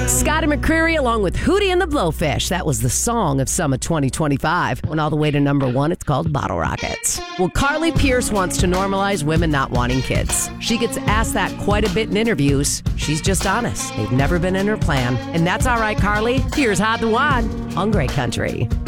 Scotty McCreery along with Hootie and the Blowfish. That was the song of summer 2025. Went all the way to number 1. It's called Bottle Rockets. Well, Carly Pearce wants to normalize women not wanting kids. She gets asked that quite a bit in interviews. She's just honest. They've never been in her plan. And that's all right, Carly. Here's Hot the Wad on Great Country.